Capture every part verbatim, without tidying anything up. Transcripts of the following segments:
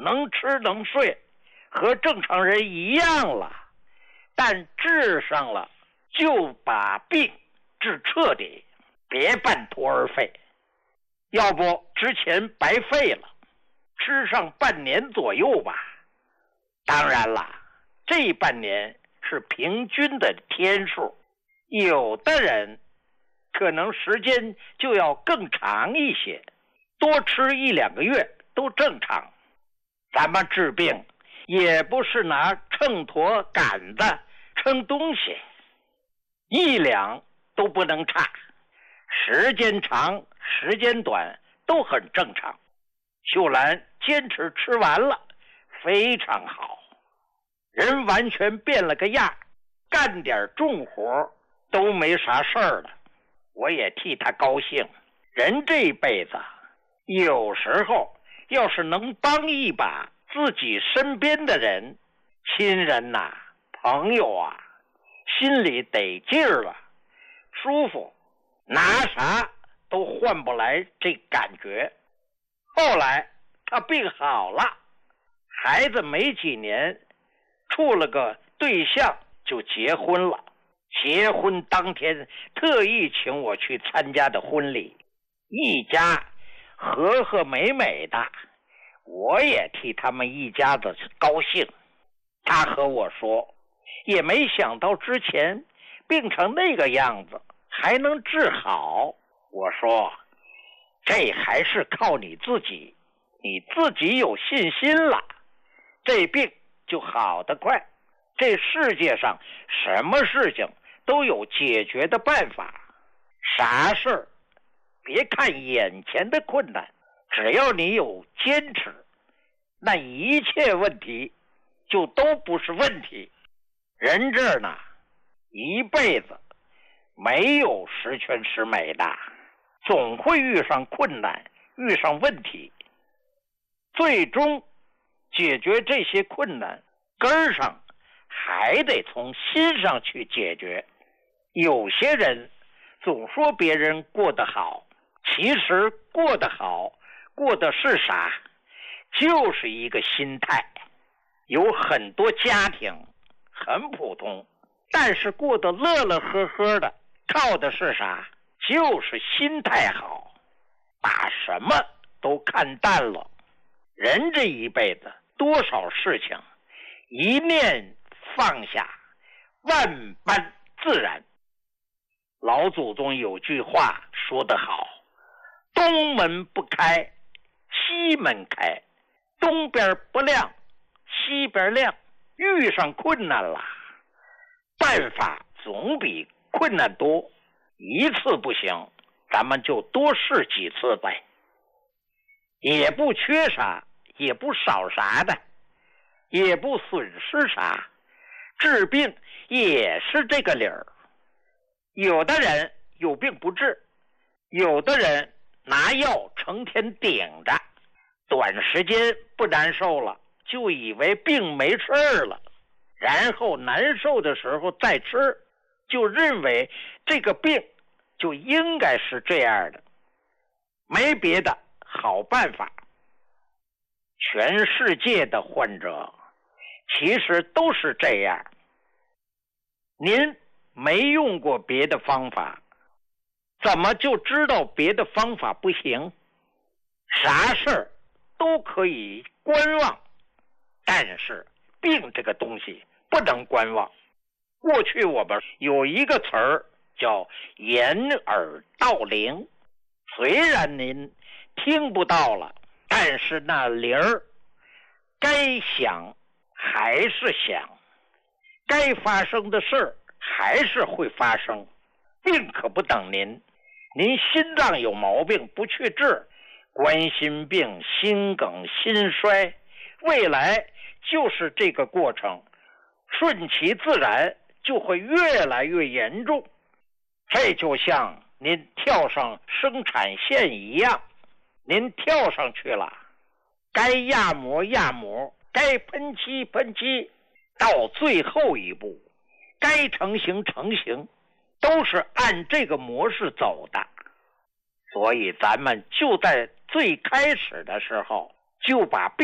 能吃能睡，和正常人一样了，但治上了就把病治彻底，别半途而废，要不之前白费了，吃上半年左右吧。当然了，这半年是平均的天数，有的人可能时间就要更长一些，多吃一两个月都正常。咱们治病也不是拿秤砣杆子称东西，一两都不能差，时间长时间短都很正常。秀兰坚持吃完了，非常好，人完全变了个样，干点重活都没啥事儿了。我也替他高兴，人这一辈子有时候要是能帮一把自己身边的人，亲人呐、啊、朋友啊，心里得劲儿了，舒服，拿啥都换不来这感觉。后来他病好了，孩子没几年处了个对象就结婚了，结婚当天特意请我去参加的婚礼，一家和和美美的，我也替他们一家子高兴。他和我说，也没想到之前病成那个样子还能治好。我说，这还是靠你自己，你自己有信心了，这病就好得快。这世界上什么事情都有解决的办法，啥事儿别看眼前的困难，只要你有坚持，那一切问题就都不是问题。人这儿呢，一辈子没有十全十美的，总会遇上困难，遇上问题，最终解决这些困难，根儿上还得从心上去解决。有些人总说别人过得好，其实过得好过的是啥？就是一个心态。有很多家庭很普通，但是过得乐乐呵呵的，靠的是啥？就是心态好，把什么都看淡了。人这一辈子多少事情，一念放下，万般自然。老祖宗有句话说得好，东门不开西门开，东边不亮西边亮。遇上困难了，办法总比困难多，一次不行，咱们就多试几次呗，也不缺啥，也不少啥的，也不损失啥，治病也是这个理儿。有的人有病不治，有的人拿药成天顶着，短时间不难受了，就以为病没事了，然后难受的时候再吃，就认为这个病就应该是这样的，没别的好办法。全世界的患者其实都是这样，您没用过别的方法，怎么就知道别的方法不行？啥事儿都可以观望，但是病这个东西不能观望。过去我们有一个词儿叫掩耳盗铃，虽然您听不到了，但是那铃儿该响还是响，该发生的事儿还是会发生。病可不等您，您心脏有毛病不去治，冠心病、心梗、心衰，未来就是这个过程，顺其自然就会越来越严重。这就像您跳上生产线一样，您跳上去了，该压模压模，该喷漆喷漆，到最后一步该成型成型，都是按这个模式走的。所以咱们就在最开始的时候就把病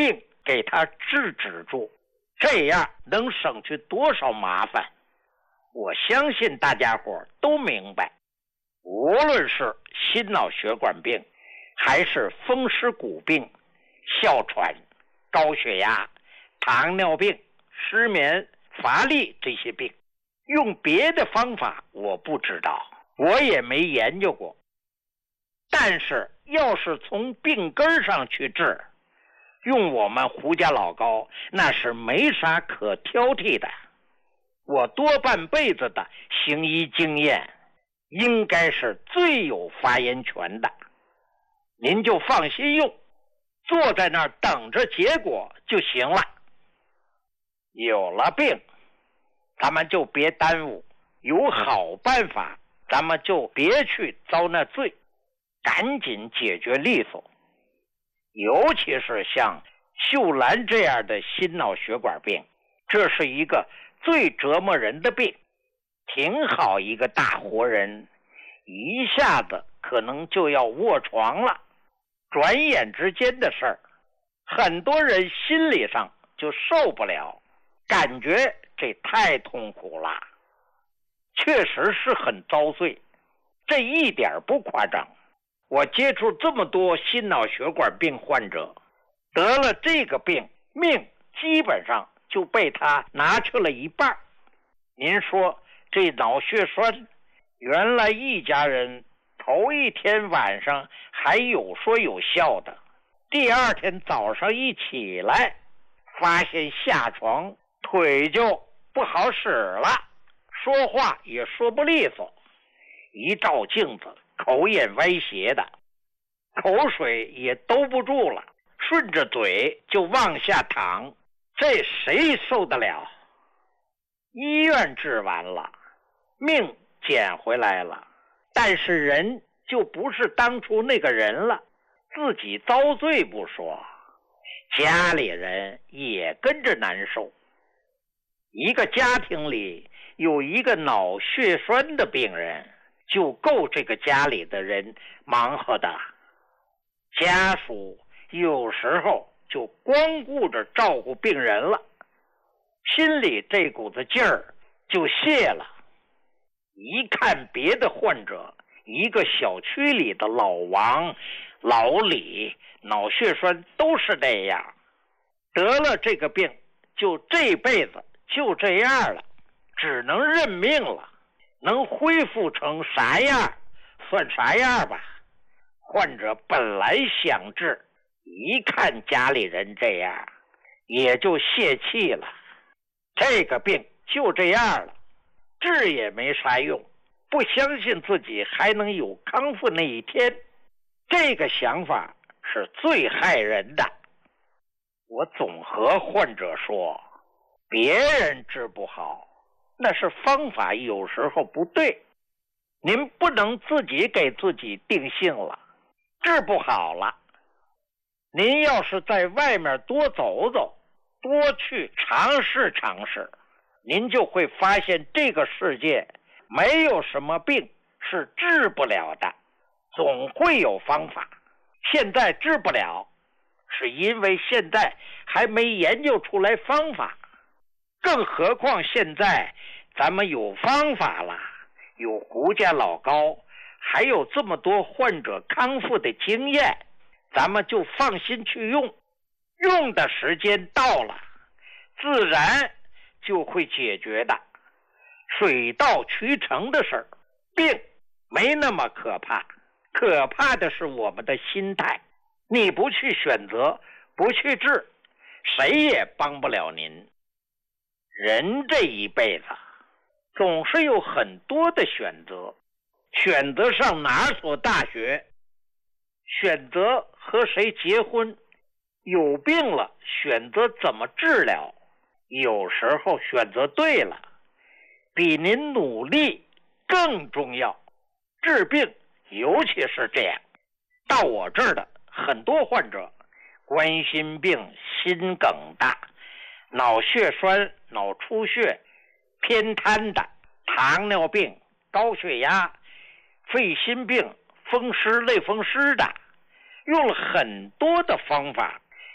给他制止住，这样能省去多少麻烦。我相信大家伙都明白，无论是心脑血管病还是风湿骨病、哮喘、高血压、糖尿病、失眠、乏力这些病，用别的方法我不知道，我也没研究过。但是要是从病根上去治，用我们胡家老高那是没啥可挑剔的。我多半辈子的行医经验，应该是最有发言权的。您就放心用，坐在那儿等着结果就行了。有了病，咱们就别耽误，有好办法，咱们就别去遭那罪，赶紧解决利索。尤其是像秀兰这样的心脑血管病，这是一个最折磨人的病。挺好一个大活人，一下子可能就要卧床了，转眼之间的事儿，很多人心理上就受不了，感觉这太痛苦了，确实是很遭罪，这一点不夸张。我接触这么多心脑血管病患者，得了这个病，命基本上就被他拿去了一半。您说这脑血栓，原来一家人头一天晚上还有说有笑的，第二天早上一起来，发现下床腿就不好使了，说话也说不利索，一照镜子口眼歪斜的，口水也兜不住了，顺着嘴就往下淌，这谁受得了？医院治完了，命捡回来了，但是人就不是当初那个人了，自己遭罪不说，家里人也跟着难受。一个家庭里有一个脑血栓的病人，就够这个家里的人忙活的。家属有时候就光顾着照顾病人了，心里这股子劲儿就泄了。一看别的患者，一个小区里的老王、老李脑血栓都是那样，得了这个病就这辈子就这样了，只能认命了，能恢复成啥样算啥样吧。患者本来想治，一看家里人这样，也就泄气了。这个病就这样了，治也没啥用，不相信自己还能有康复那一天，这个想法是最害人的。我总和患者说，别人治不好，那是方法有时候不对，您不能自己给自己定性了，治不好了。您要是在外面多走走，多去尝试尝试，您就会发现这个世界没有什么病是治不了的，总会有方法。现在治不了，是因为现在还没研究出来方法，更何况现在咱们有方法了，有胡家老高，还有这么多患者康复的经验，咱们就放心去用，用的时间到了，自然就会解决的，水到渠成的事儿。病没那么可怕，可怕的是我们的心态。你不去选择，不去治，谁也帮不了您。人这一辈子总是有很多的选择，选择上哪所大学，选择和谁结婚，有病了选择怎么治疗，有时候选择对了，比您努力更重要。治病尤其是这样，到我这儿的很多患者，冠心病、心梗的、脑血栓、脑出血、偏瘫的、糖尿病、高血压、肺心病、风湿类风湿的，用了很多的方法，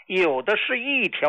有的是一条